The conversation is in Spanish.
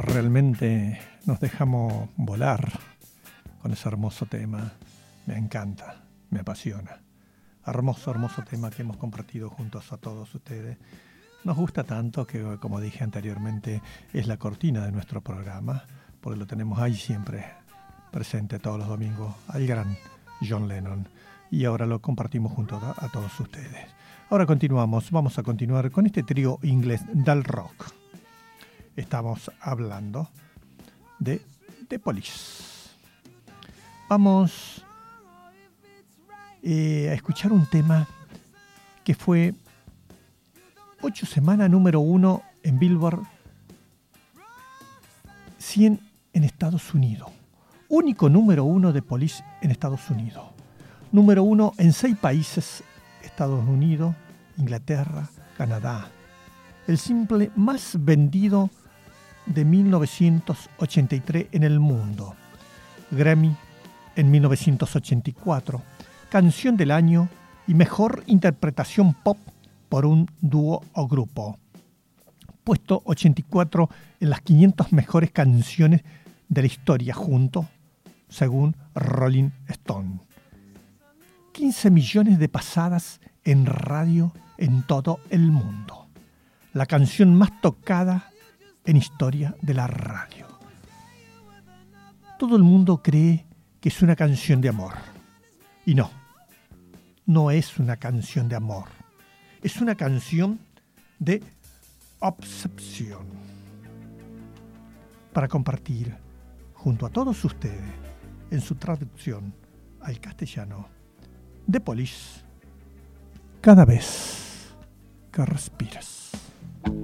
Realmente nos dejamos volar con ese hermoso tema. Me encanta, me apasiona. Hermoso, hermoso tema que hemos compartido juntos a todos ustedes. Nos gusta tanto que, como dije anteriormente, es la cortina de nuestro programa, porque lo tenemos ahí siempre presente todos los domingos, al gran John Lennon. Y ahora lo compartimos junto a todos ustedes. Ahora vamos a continuar con este trío inglés del rock. Estamos hablando de The Police. Vamos a escuchar un tema que fue 8 semanas número 1 en Billboard 100 en Estados Unidos. Único número 1 de Police en Estados Unidos. Número 1 en 6 países: Estados Unidos, Inglaterra, Canadá. El simple más vendido de 1983 en el mundo. Grammy en 1984. Canción del año y mejor interpretación pop por un dúo o grupo. Puesto 84 en las 500 mejores canciones de la historia junto, según Rolling Stone. 15 millones de pasadas en radio en todo el mundo. La canción más tocada en historia de la radio. Todo el mundo cree que es una canción de amor. Y no es una canción de amor. Es una canción de obsesión. Para compartir junto a todos ustedes en su traducción al castellano, The Police, cada vez que respiras.